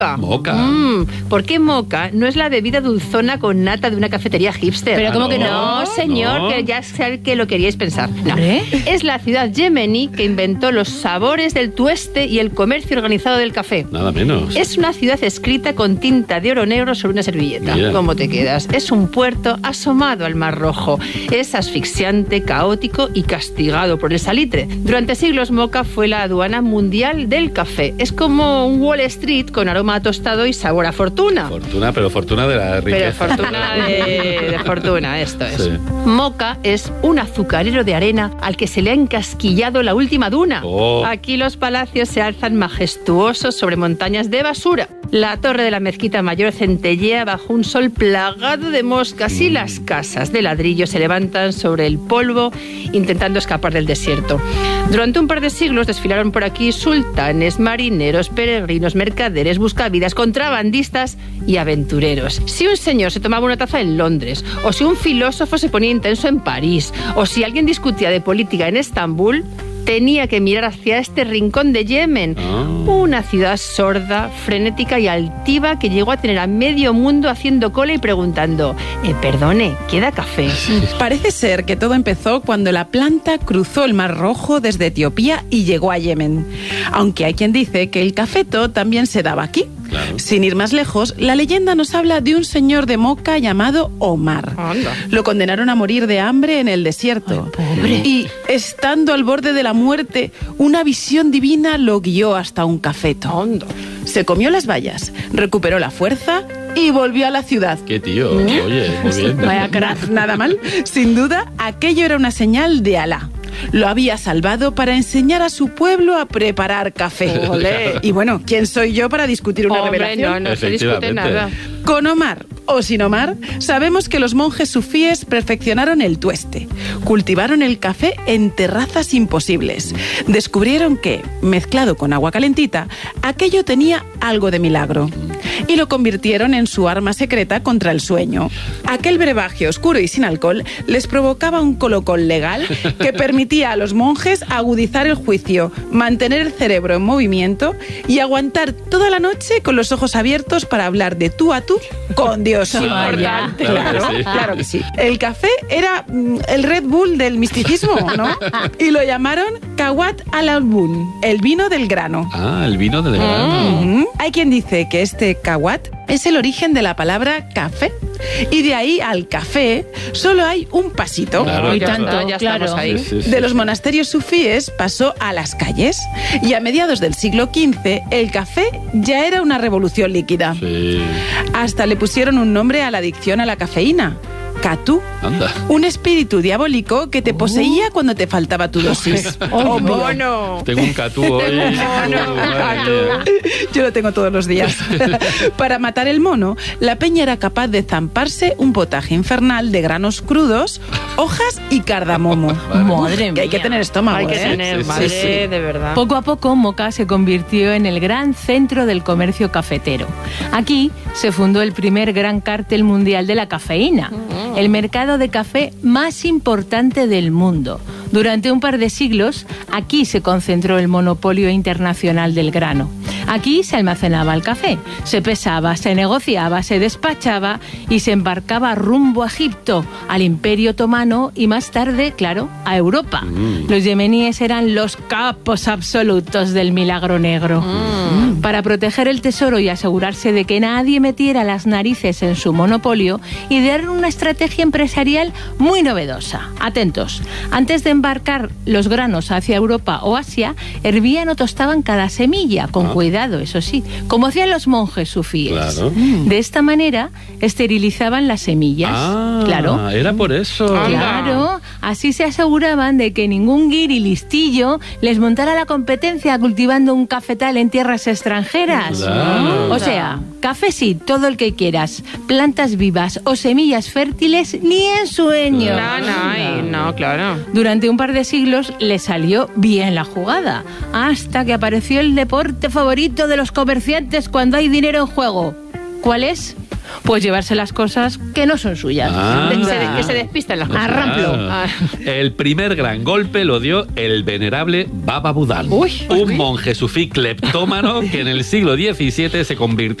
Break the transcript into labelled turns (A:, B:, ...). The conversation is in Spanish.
A: Moca.
B: ¿Por qué moca no es la bebida dulzona con nata de una cafetería hipster?
C: Pero ¿cómo que
B: no, señor,
A: no.
B: que ya sé que lo queríais pensar. No.
C: ¿Eh?
B: Es la ciudad yemení que inventó los sabores del tueste y el comercio organizado del café.
A: Nada menos.
B: Es una ciudad escrita con tinta de oro negro sobre una servilleta.
A: Mira.
B: ¿Cómo te quedas? Es un puerto asomado al Mar Rojo. Es asfixiante, caótico y castigado por el salitre. Durante siglos Moca fue la aduana mundial del café. Es como un Wall Street con aroma a tostado y sabor a fortuna.
A: Fortuna, pero fortuna de la riqueza.
B: Pero fortuna de fortuna, esto es.
A: Sí.
B: Moca es un azucarero de arena al que se le ha encasquillado la última duna.
A: Oh.
B: Aquí los palacios se alzan majestuosos sobre montañas de basura. La torre de la mezquita mayor centellea bajo un sol plagado de moscas y las casas de ladrillo se levantan sobre el polvo intentando escapar del desierto. Durante un par de siglos desfilaron por aquí sultanes, marineros, peregrinos, mercaderes, buscavidas, contrabandistas y aventureros. Si un señor se tomaba una taza en Londres, o si un filósofo se ponía intenso en París, o si alguien discutía de política en Estambul, tenía que mirar hacia este rincón de Yemen, una ciudad sorda, frenética y altiva que llegó a tener a medio mundo haciendo cola y preguntando, perdone, ¿queda café?
D: Parece ser que todo empezó cuando la planta cruzó el Mar Rojo desde Etiopía y llegó a Yemen. Aunque hay quien dice que el cafeto también se daba aquí.
A: Claro.
D: Sin ir más lejos, la leyenda nos habla de un señor de Moca llamado Omar.
B: Anda.
D: Lo condenaron a morir de hambre en el desierto.
C: Ay, pobre.
D: Y, estando al borde de la muerte, una visión divina lo guió hasta un cafeto.
B: Anda.
D: Se comió las bayas, recuperó la fuerza y volvió a la ciudad.
A: Qué tío. Oye, muy bien.
D: Vaya crack, nada mal. Sin duda, aquello era una señal de Alá. Lo había salvado para enseñar a su pueblo a preparar café.
B: Olé.
D: Y bueno, ¿quién soy yo para discutir una
B: Hombre,
D: revelación?
B: no se discute
A: Efectivamente.
B: nada.
D: Con Omar o sin Omar, sabemos que los monjes sufíes perfeccionaron el tueste, cultivaron el café en terrazas imposibles, descubrieron que, mezclado con agua calentita, aquello tenía algo de milagro y lo convirtieron en su arma secreta contra el sueño. Aquel brebaje oscuro y sin alcohol les provocaba un colocón legal que permitía a los monjes agudizar el juicio, mantener el cerebro en movimiento y aguantar toda la noche con los ojos abiertos para hablar de tú a tú con Dios.
A: Importante. Claro que sí.
D: Claro que sí. El café era el Red Bull del misticismo, ¿no? Y lo llamaron Kawat al-Albun, el vino del grano.
A: Ah, el vino de grano.
D: Hay quien dice que este Kawat es el origen de la palabra café. Y de ahí al café solo hay un pasito.
A: Claro,
C: Y
A: claro.
C: tanto,
B: Ya
C: claro.
B: estamos ahí.
A: Sí, sí, sí.
D: De los monasterios sufíes pasó a las calles y a mediados del siglo XV el café ya era una revolución líquida.
A: Sí.
D: Hasta le pusieron un nombre a la adicción a la cafeína. Catú.
A: Anda.
D: Un espíritu diabólico que te poseía cuando te faltaba tu dosis.
B: ¡Oh, mono!
A: Tengo un catú hoy. Madre mía.
D: Yo lo tengo todos los días. Para matar el mono, la peña era capaz de zamparse un potaje infernal de granos crudos, hojas y cardamomo.
C: Madre
D: Que hay que
C: mía.
D: tener estómago,
B: Hay que
D: ¿eh?
B: tener,
A: Sí,
B: madre,
A: sí, sí.
B: de verdad.
C: Poco a poco, Moca se convirtió en el gran centro del comercio cafetero. Aquí se fundó el primer gran cártel mundial de la cafeína, el mercado de café más importante del mundo. Durante un par de siglos, aquí se concentró el monopolio internacional del grano. Aquí se almacenaba el café, se pesaba, se negociaba, se despachaba y se embarcaba rumbo a Egipto, al Imperio Otomano y más tarde, claro, a Europa. Los yemeníes eran los capos absolutos del milagro negro. Para proteger el tesoro y asegurarse de que nadie metiera las narices en su monopolio, idearon una estrategia empresarial muy novedosa. Atentos, antes de embarcar los granos hacia Europa o Asia, hervían o tostaban cada semilla, con cuidado, eso sí, como hacían los monjes sufíes.
A: Claro.
C: De esta manera, esterilizaban las semillas.
A: Ah,
C: Claro.
A: era por eso.
C: Claro, así se aseguraban de que ningún guiri listillo les montara la competencia cultivando un cafetal en tierras extranjeras.
A: Claro.
C: O sea, café sí, todo el que quieras, plantas vivas o semillas fértiles ni en sueño.
B: No, claro.
C: Durante un par de siglos le salió bien la jugada, hasta que apareció el deporte favorito de los comerciantes cuando hay dinero en juego. ¿Cuál es? Pues llevarse las cosas que no son suyas.
B: Que se despistan las cosas.
C: Arramplo.
A: El primer gran golpe lo dio el venerable Baba Budán, un monje sufí cleptómano que en el siglo XVII se convirtió